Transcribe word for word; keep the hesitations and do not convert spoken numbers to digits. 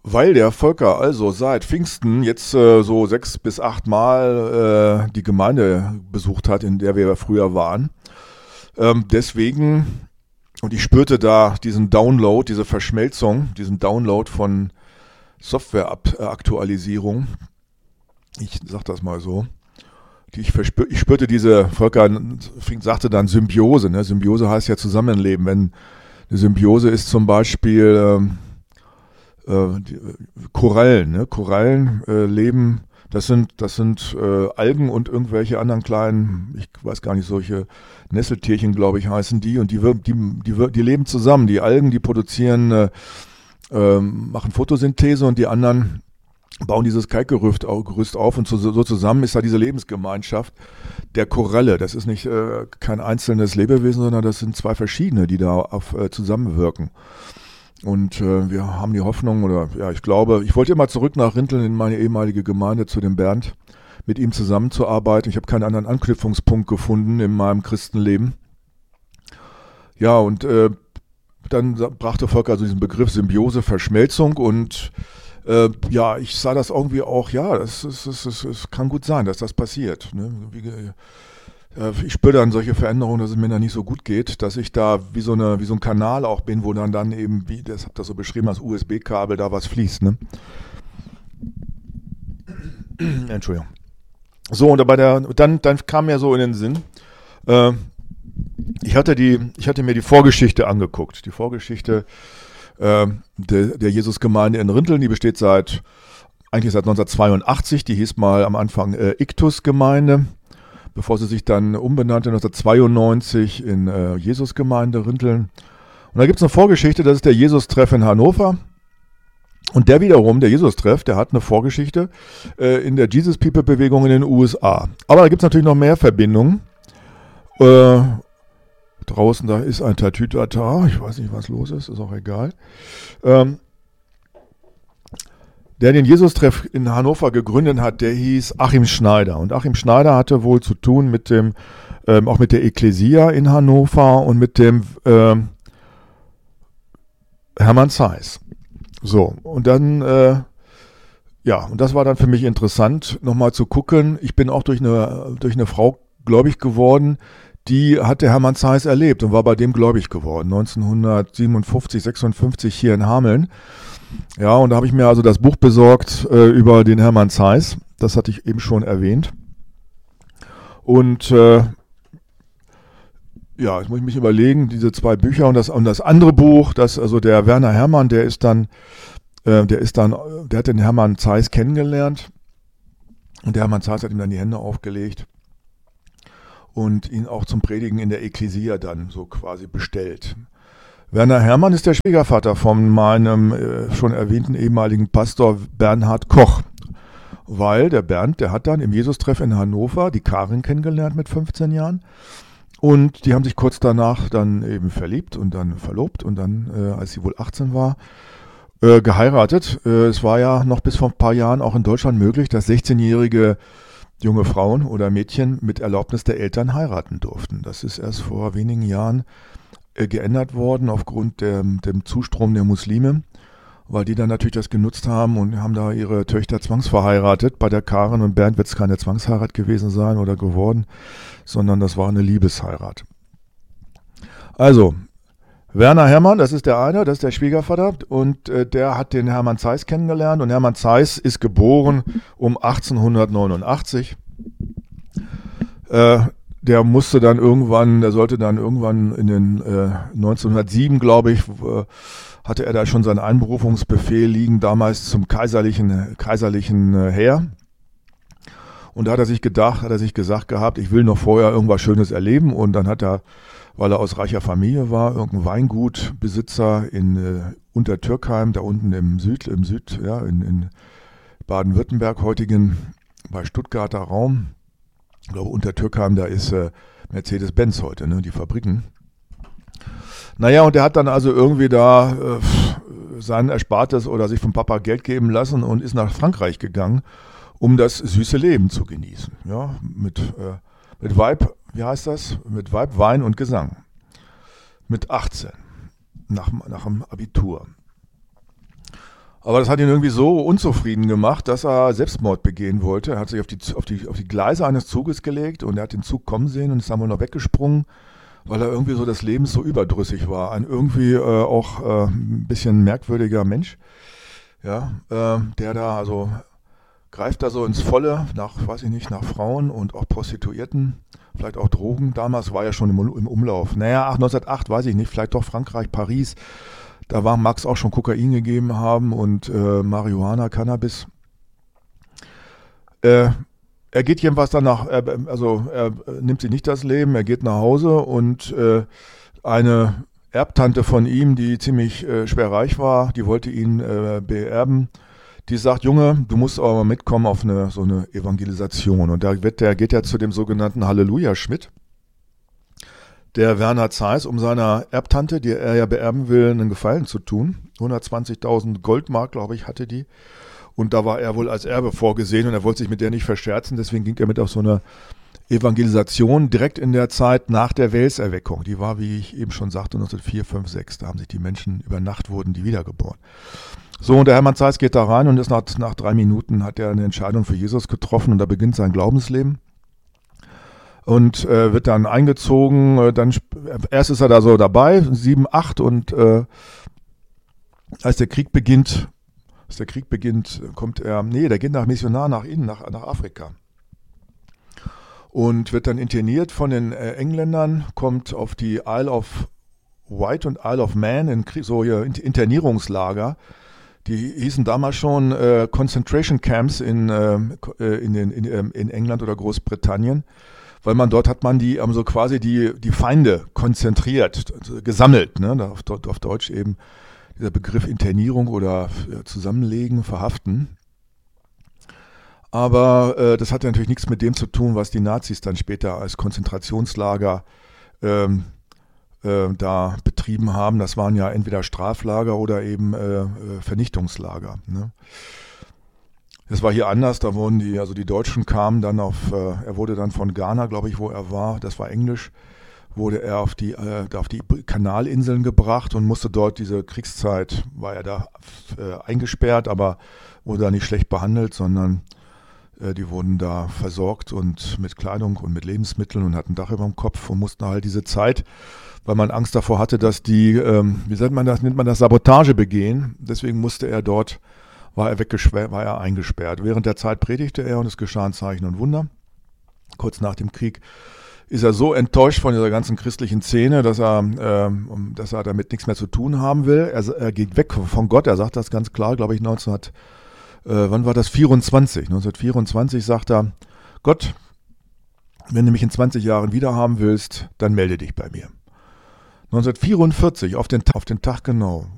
Weil der Volker also seit Pfingsten jetzt äh, so sechs bis acht Mal äh, die Gemeinde besucht hat, in der wir früher waren. Ähm, deswegen, und ich spürte da diesen Download, diese Verschmelzung, diesen Download von Softwareaktualisierung. Ich sag das mal so. Die ich, verspür, ich spürte diese, Volker sagte dann Symbiose. Ne? Symbiose heißt ja Zusammenleben. Wenn eine Symbiose ist zum Beispiel ähm, äh, die, Korallen. Ne? Korallen äh, leben, das sind, das sind äh, Algen und irgendwelche anderen kleinen, ich weiß gar nicht, solche Nesseltierchen, glaube ich, heißen die. Und die, die, die, die leben zusammen. Die Algen, die produzieren, äh, äh, machen Photosynthese und die anderen bauen dieses Kalkgerüst auf und so, so zusammen ist da diese Lebensgemeinschaft der Koralle. Das ist nicht äh, kein einzelnes Lebewesen, sondern das sind zwei verschiedene, die da auf, äh, zusammenwirken. Und äh, wir haben die Hoffnung, oder ja, ich glaube, ich wollte immer zurück nach Rinteln in meine ehemalige Gemeinde zu dem Bernd, mit ihm zusammenzuarbeiten. Ich habe keinen anderen Anknüpfungspunkt gefunden in meinem Christenleben. Ja, und äh, dann brachte Volker also diesen Begriff Symbiose, Verschmelzung und Äh, ja, ich sah das irgendwie auch, ja, das, das, das, das, das kann gut sein, dass das passiert. Ne? Wie, äh, ich spüre dann solche Veränderungen, dass es mir da nicht so gut geht, dass ich da wie so, eine, wie so ein Kanal auch bin, wo dann dann eben, wie das habt ihr so beschrieben, als U S B-Kabel da was fließt. Ne? Entschuldigung. So, und bei der, dann, dann kam mir so in den Sinn, äh, ich hatte die, ich hatte mir die Vorgeschichte angeguckt. Die Vorgeschichte Der, der Jesusgemeinde in Rinteln, die besteht seit, eigentlich seit neunzehnhundertzweiundachtzig, die hieß mal am Anfang äh, Iktus-Gemeinde, bevor sie sich dann umbenannte neunzehnhundertzweiundneunzig in äh, Jesusgemeinde Rinteln. Und da gibt es eine Vorgeschichte, das ist der Jesus-Treff in Hannover. Und der wiederum, der Jesus-Treff, der hat eine Vorgeschichte äh, in der Jesus-People-Bewegung in den U S A. Aber da gibt es natürlich noch mehr Verbindungen. Äh, Draußen, da ist ein Tatütata, ich weiß nicht, was los ist, ist auch egal. Ähm, der den Jesus-Treff in Hannover gegründet hat, der hieß Achim Schneider. Und Achim Schneider hatte wohl zu tun mit dem, ähm, auch mit der Ekklesia in Hannover und mit dem ähm, Hermann Zeiss. So, und dann, äh, ja, und das war dann für mich interessant, nochmal zu gucken. Ich bin auch durch eine, durch eine Frau gläubig geworden, die hat der Hermann Zeiss erlebt und war bei dem gläubig geworden, neunzehnhundertsiebenundfünfzig, sechsundfünfzig hier in Hameln. Ja, und da habe ich mir also das Buch besorgt äh, über den Hermann Zeiss, das hatte ich eben schon erwähnt. Und äh, ja, jetzt muss ich mich überlegen, diese zwei Bücher und das, und das andere Buch, das, also der Werner Hermann, der ist dann, äh, der ist dann, der hat den Hermann Zeiss kennengelernt und der Hermann Zeiss hat ihm dann die Hände aufgelegt und ihn auch zum Predigen in der Ekklesia dann so quasi bestellt. Werner Hermann ist der Schwiegervater von meinem äh, schon erwähnten ehemaligen Pastor Bernhard Koch, weil der Bernd, der hat dann im Jesus-Treff in Hannover die Karin kennengelernt mit fünfzehn Jahren und die haben sich kurz danach dann eben verliebt und dann verlobt und dann, äh, als sie wohl achtzehn war, äh, geheiratet. Äh, es war ja noch bis vor ein paar Jahren auch in Deutschland möglich, dass sechzehnjährige junge Frauen oder Mädchen mit Erlaubnis der Eltern heiraten durften. Das ist erst vor wenigen Jahren äh, geändert worden aufgrund der, dem Zustrom der Muslime, weil die dann natürlich das genutzt haben und haben da ihre Töchter zwangsverheiratet. Bei der Karin und Bernd wird es keine Zwangsheirat gewesen sein oder geworden, sondern das war eine Liebesheirat. Also, Werner Hermann, das ist der eine, das ist der Schwiegervater und äh, der hat den Hermann Zeiss kennengelernt und Hermann Zeiss ist geboren um achtzehnhundertneunundachtzig. Äh, der musste dann irgendwann, der sollte dann irgendwann in den äh, neunzehnhundertsieben, glaube ich, äh, hatte er da schon seinen Einberufungsbefehl liegen, damals zum kaiserlichen, kaiserlichen äh, Heer. Und da hat er sich gedacht, hat er sich gesagt gehabt, ich will noch vorher irgendwas Schönes erleben und dann hat er, weil er aus reicher Familie war, irgendein Weingutbesitzer in äh, Untertürkheim, da unten im Süd, im Süd, ja, in, in Baden-Württemberg, heutigen bei Stuttgarter Raum. Ich glaube, Untertürkheim, da ist äh, Mercedes-Benz heute, ne, die Fabriken. Naja, und der hat dann also irgendwie da äh, sein Erspartes oder sich vom Papa Geld geben lassen und ist nach Frankreich gegangen, um das süße Leben zu genießen. Ja, mit, äh, mit Weib, wie heißt das? Mit Weib, Wein und Gesang. Mit achtzehn, nach, nach dem Abitur. Aber das hat ihn irgendwie so unzufrieden gemacht, dass er Selbstmord begehen wollte. Er hat sich auf die, auf die, auf die Gleise eines Zuges gelegt und er hat den Zug kommen sehen und ist dann wohl noch weggesprungen, weil er irgendwie so des Lebens so überdrüssig war. Ein irgendwie äh, auch äh, ein bisschen merkwürdiger Mensch, ja, äh, der da also greift da so ins Volle nach, weiß ich nicht, nach Frauen und auch Prostituierten, vielleicht auch Drogen. Damals war er schon im, im Umlauf. Naja, neunzehnhundertacht, weiß ich nicht, vielleicht doch Frankreich, Paris. Da war Max auch schon Kokain gegeben haben und äh, Marihuana, Cannabis. Äh, er geht jedenfalls danach, er, also er nimmt sich nicht das Leben, er geht nach Hause und äh, eine Erbtante von ihm, die ziemlich äh, schwer reich war, die wollte ihn äh, beerben. Die sagt, Junge, du musst aber mal mitkommen auf eine so eine Evangelisation. Und da wird der, geht er zu dem sogenannten Halleluja-Schmidt, der Werner Zeiss, um seiner Erbtante, die er ja beerben will, einen Gefallen zu tun. hundertzwanzigtausend Goldmark, glaube ich, hatte die. Und da war er wohl als Erbe vorgesehen und er wollte sich mit der nicht verscherzen. Deswegen ging er mit auf so eine Evangelisation direkt in der Zeit nach der Welserweckung. Die war, wie ich eben schon sagte, neunzehnhundertvier, fünf, sechs. Da haben sich die Menschen, über Nacht wurden die wiedergeboren. So, und der Hermann Zeiss geht da rein und ist nach, nach drei Minuten hat er eine Entscheidung für Jesus getroffen und da beginnt sein Glaubensleben. Und äh, wird dann eingezogen, äh, dann erst ist er da so dabei, sieben, acht und äh, als der Krieg beginnt, als der Krieg beginnt, kommt er, nee, der geht nach Missionar nach innen, nach, nach Afrika. Und wird dann interniert von den äh, Engländern, kommt auf die Isle of Wight und Isle of Man, in so hier Internierungslager. Die hießen damals schon äh, Concentration Camps in, äh, in, in, in, in England oder Großbritannien, weil man dort hat man die, ähm, so quasi die, die Feinde konzentriert, also gesammelt, ne? Da auf, auf Deutsch eben dieser Begriff Internierung oder ja, Zusammenlegen, Verhaften. Aber äh, das hatte natürlich nichts mit dem zu tun, was die Nazis dann später als Konzentrationslager ähm, äh, da betrieben haben. Das waren ja entweder Straflager oder eben äh, Vernichtungslager. Ne? Das war hier anders, da wurden die, also die Deutschen kamen dann auf, äh, er wurde dann von Ghana, glaube ich, wo er war, das war Englisch, wurde er auf die, äh, auf die Kanalinseln gebracht und musste dort diese Kriegszeit, war er da äh, eingesperrt, aber wurde da nicht schlecht behandelt, sondern äh, die wurden da versorgt und mit Kleidung und mit Lebensmitteln und hatten ein Dach über dem Kopf und mussten halt diese Zeit, weil man Angst davor hatte, dass die, ähm, wie sagt man das, nennt man das, Sabotage begehen. Deswegen musste er dort, war er weggesperrt, war er eingesperrt. Während der Zeit predigte er und es geschahen Zeichen und Wunder. Kurz nach dem Krieg ist er so enttäuscht von dieser ganzen christlichen Szene, dass er, ähm, dass er damit nichts mehr zu tun haben will. Er, er geht weg von Gott, er sagt das ganz klar, glaube ich, neunzehnhundert, äh, wann war das? vierundzwanzig. neunzehnhundertvierundzwanzig sagt er, Gott, wenn du mich in zwanzig Jahren wieder haben willst, dann melde dich bei mir. neunzehnhundertvierundvierzig, auf den, auf den Tag genau,